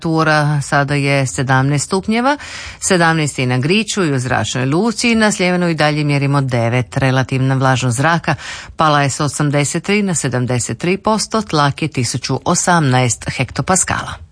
Temperatura sada je 17 stupnjeva, 17 je na Griču i u zračnoj luci, na Sljemenu i dalje mjerimo 9. Relativna vlažnost zraka pala je s 83 na 73%, tlak je 1018 hektopaskala.